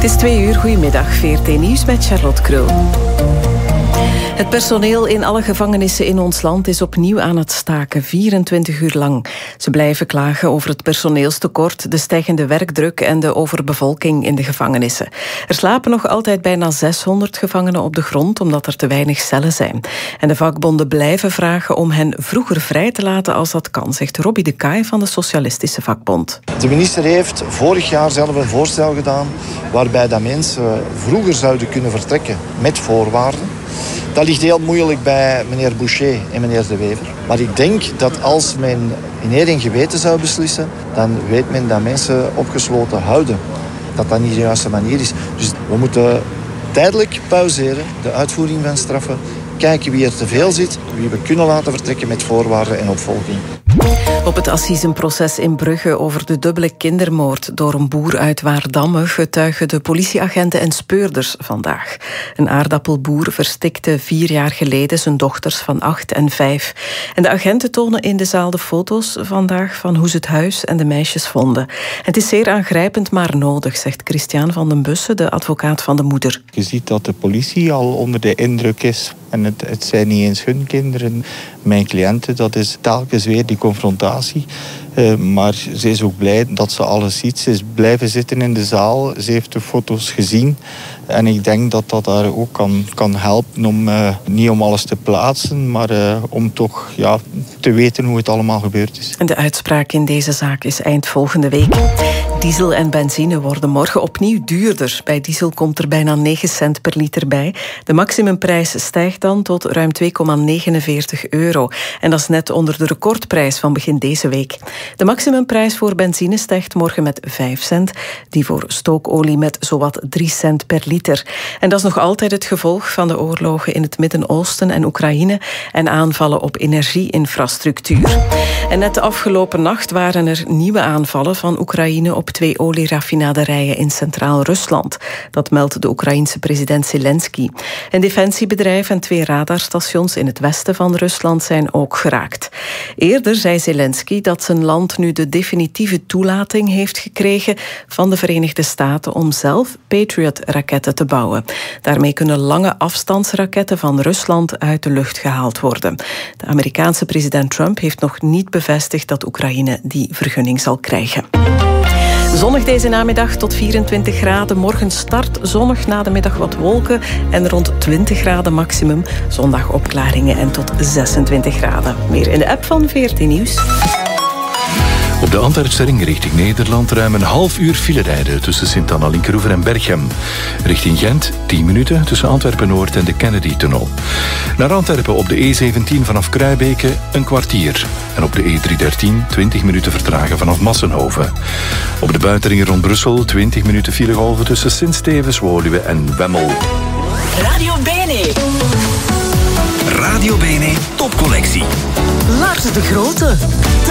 Het is 2 uur, goedemiddag, VRT Nieuws met Charlotte Krul. Het personeel in alle gevangenissen in ons land is opnieuw aan het staken, 24 uur lang. Ze blijven klagen over het personeelstekort, de stijgende werkdruk en de overbevolking in de gevangenissen. Er slapen nog altijd bijna 600 gevangenen op de grond, omdat er te weinig cellen zijn. En de vakbonden blijven vragen om hen vroeger vrij te laten als dat kan, zegt Robbie de Kaai van de Socialistische Vakbond. De minister heeft vorig jaar zelf een voorstel gedaan waarbij dat mensen vroeger zouden kunnen vertrekken met voorwaarden. Dat ligt heel moeilijk bij meneer Boucher en meneer De Wever. Maar ik denk dat als men in eer en geweten zou beslissen, dan weet men dat mensen opgesloten houden. Dat dat niet de juiste manier is. Dus we moeten tijdelijk pauzeren, de uitvoering van straffen. Kijken wie er te veel zit, wie we kunnen laten vertrekken met voorwaarden en opvolging. Op het assisenproces in Brugge over de dubbele kindermoord door een boer uit Waardamme getuigen de politieagenten en speurders vandaag. Een aardappelboer verstikte 4 jaar geleden zijn dochters van 8 en 5. En de agenten tonen in de zaal de foto's vandaag van hoe ze het huis en de meisjes vonden. Het is zeer aangrijpend, maar nodig, zegt Christian van den Bussen, de advocaat van de moeder. Je ziet dat de politie al onder de indruk is. En het zijn niet eens hun kinderen, mijn cliënten. Dat is telkens weer die confrontatie. Maar ze is ook blij dat ze alles ziet. Ze is blijven zitten in de zaal. Ze heeft de foto's gezien. En ik denk dat dat haar ook kan helpen om niet om alles te plaatsen, maar om toch te weten hoe het allemaal gebeurd is. En de uitspraak in deze zaak is eind volgende week. Diesel en benzine worden morgen opnieuw duurder. Bij diesel komt er bijna 9 cent per liter bij. De maximumprijs stijgt dan tot ruim €2,49. En dat is net onder de recordprijs van begin deze week. De maximumprijs voor benzine stijgt morgen met 5 cent. Die voor stookolie met zowat 3 cent per liter. En dat is nog altijd het gevolg van de oorlogen in het Midden-Oosten en Oekraïne en aanvallen op energieinfrastructuur. En net de afgelopen nacht waren er nieuwe aanvallen van Oekraïne op 2 olieraffinaderijen in Centraal-Rusland. Dat meldt de Oekraïense president Zelensky. Een defensiebedrijf en 2 radarstations in het westen van Rusland zijn ook geraakt. Eerder zei Zelensky dat zijn land nu de definitieve toelating heeft gekregen van de Verenigde Staten om zelf Patriot-raketten te bouwen. Daarmee kunnen lange afstandsraketten van Rusland uit de lucht gehaald worden. De Amerikaanse president Trump heeft nog niet bevestigd dat Oekraïne die vergunning zal krijgen. Zonnig deze namiddag tot 24 graden. Morgen start zonnig, na de middag wat wolken en rond 20 graden maximum. Zondag opklaringen en tot 26 graden. Meer in de app van VRT Nieuws. Op de Antwerpse ring richting Nederland ruim een half uur file rijden tussen Sint-Anna, Linkeroever en Berchem. Richting Gent 10 minuten tussen Antwerpen-Noord en de Kennedy-tunnel. Naar Antwerpen op de E17 vanaf Kruibeke een kwartier. En op de E313 20 minuten vertragen vanaf Massenhoven. Op de buitenringen rond Brussel 20 minuten filegolven tussen Sint-Stevens, Woluwe en Wemmel. Radio Bene. Radio Bene topcollectie. Lars de Grote.